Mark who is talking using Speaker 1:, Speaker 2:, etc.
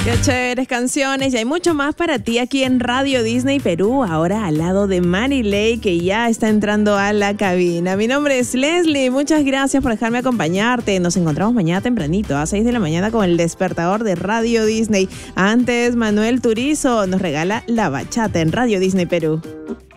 Speaker 1: Qué chéveres canciones y hay mucho más para ti aquí en Radio Disney Perú, ahora al lado de Marilei, que ya está entrando a la cabina. Mi nombre es Leslie, muchas gracias por dejarme acompañarte. Nos encontramos mañana tempranito a 6 de la mañana con el despertador de Radio Disney. Antes, Manuel Turizo nos regala la bachata en Radio Disney Perú.